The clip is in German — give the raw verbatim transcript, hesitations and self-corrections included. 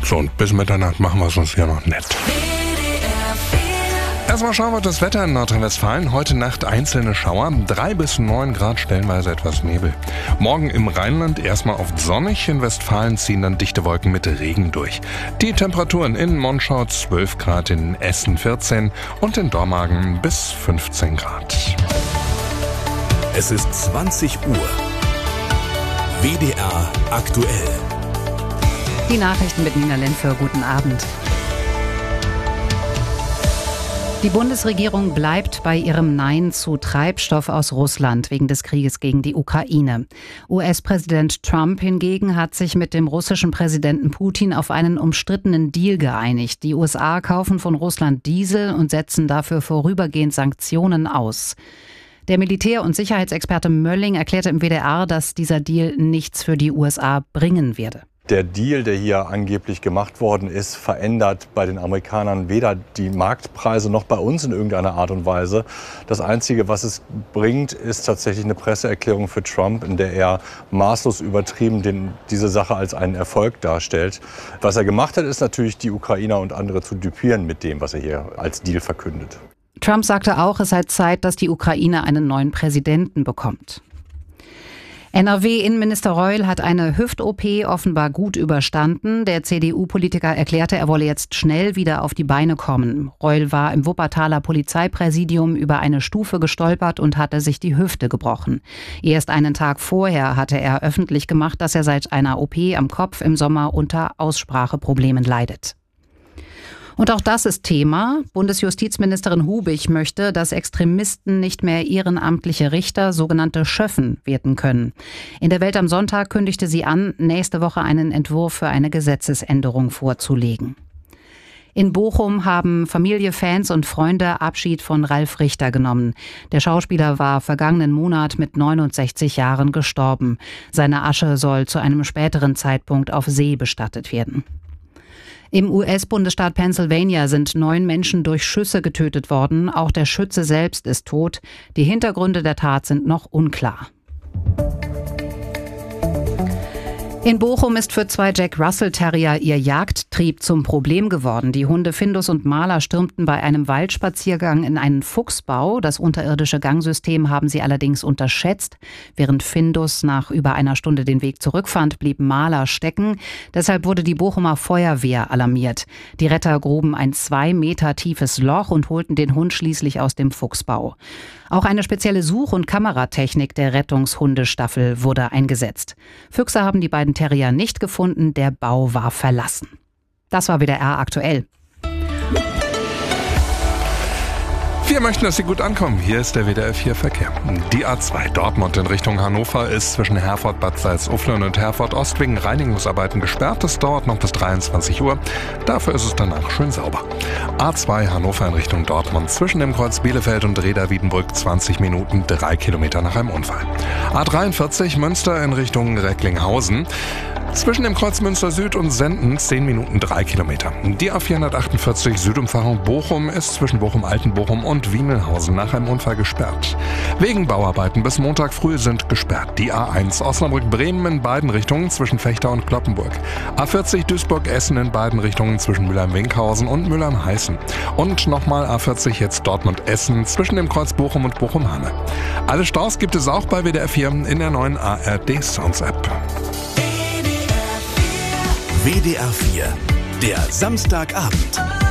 So, und bis Mitternacht machen wir es uns hier noch nett. Erstmal schauen wir das Wetter in Nordrhein-Westfalen. Heute Nacht einzelne Schauer, drei bis neun Grad, stellenweise etwas Nebel. Morgen im Rheinland erstmal oft sonnig, in Westfalen ziehen dann dichte Wolken mit Regen durch. Die Temperaturen in Monschau zwölf Grad, in Essen vierzehn und in Dormagen bis fünfzehn Grad. Es ist zwanzig Uhr. W D R aktuell. Die Nachrichten mit Nina Lenfer. Guten Abend. Die Bundesregierung bleibt bei ihrem Nein zu Treibstoff aus Russland wegen des Krieges gegen die Ukraine. U S-Präsident Trump hingegen hat sich mit dem russischen Präsidenten Putin auf einen umstrittenen Deal geeinigt. Die U S A kaufen von Russland Diesel und setzen dafür vorübergehend Sanktionen aus. Der Militär- und Sicherheitsexperte Mölling erklärte im W D R, dass dieser Deal nichts für die U S A bringen werde. Der Deal, der hier angeblich gemacht worden ist, verändert bei den Amerikanern weder die Marktpreise noch bei uns in irgendeiner Art und Weise. Das Einzige, was es bringt, ist tatsächlich eine Presseerklärung für Trump, in der er maßlos übertrieben den, diese Sache als einen Erfolg darstellt. Was er gemacht hat, ist natürlich, die Ukrainer und andere zu düpieren mit dem, was er hier als Deal verkündet. Trump sagte auch, es sei Zeit, dass die Ukraine einen neuen Präsidenten bekommt. N R W-Innenminister Reul hat eine Hüft-O P offenbar gut überstanden. Der C D U-Politiker erklärte, er wolle jetzt schnell wieder auf die Beine kommen. Reul war im Wuppertaler Polizeipräsidium über eine Stufe gestolpert und hatte sich die Hüfte gebrochen. Erst einen Tag vorher hatte er öffentlich gemacht, dass er seit einer O P am Kopf im Sommer unter Ausspracheproblemen leidet. Und auch das ist Thema. Bundesjustizministerin Hubig möchte, dass Extremisten nicht mehr ehrenamtliche Richter, sogenannte Schöffen, werden können. In der Welt am Sonntag kündigte sie an, nächste Woche einen Entwurf für eine Gesetzesänderung vorzulegen. In Bochum haben Familie, Fans und Freunde Abschied von Ralf Richter genommen. Der Schauspieler war vergangenen Monat mit neunundsechzig Jahren gestorben. Seine Asche soll zu einem späteren Zeitpunkt auf See bestattet werden. Im U S-Bundesstaat Pennsylvania sind neun Menschen durch Schüsse getötet worden. Auch der Schütze selbst ist tot. Die Hintergründe der Tat sind noch unklar. In Bochum ist für zwei Jack Russell Terrier ihr Jagdtrieb zum Problem geworden. Die Hunde Findus und Maler stürmten bei einem Waldspaziergang in einen Fuchsbau. Das unterirdische Gangsystem haben sie allerdings unterschätzt. Während Findus nach über einer Stunde den Weg zurückfand, blieb Maler stecken. Deshalb wurde die Bochumer Feuerwehr alarmiert. Die Retter gruben ein zwei Meter tiefes Loch und holten den Hund schließlich aus dem Fuchsbau. Auch eine spezielle Such- und Kameratechnik der Rettungshundestaffel wurde eingesetzt. Füchse haben die beiden Terrier nicht gefunden, der Bau war verlassen. Das war W D R aktuell. Wir möchten, dass Sie gut ankommen. Hier ist der W D R vier Verkehr. Die A zwei Dortmund in Richtung Hannover ist zwischen Herford, Bad Salzuflen und Herford Ost wegen Reinigungsarbeiten gesperrt. Das dauert noch bis dreiundzwanzig Uhr. Dafür ist es danach schön sauber. A zwei Hannover in Richtung Dortmund zwischen dem Kreuz Bielefeld und Reda-Wiedenbrück zwanzig Minuten, drei Kilometer nach einem Unfall. A dreiundvierzig Münster in Richtung Recklinghausen. Zwischen dem Kreuz Münster Süd und Senden zehn Minuten, drei Kilometer. Die A vierhundertachtundvierzig Südumfahrung Bochum ist zwischen Bochum-Altenbochum und Wiemelhausen nach einem Unfall gesperrt. Wegen Bauarbeiten bis Montag früh sind gesperrt. Die A eins Osnabrück-Bremen in beiden Richtungen zwischen Fechter und Cloppenburg. A vierzig Duisburg-Essen in beiden Richtungen zwischen Mülheim-Winkhausen und Mülheim-Heißen. Und nochmal A vierzig jetzt Dortmund-Essen zwischen dem Kreuz Bochum und Bochum-Herne. Alle Staus gibt es auch bei W D R vier in der neuen A R D Sounds App. W D R vier, der Samstagabend.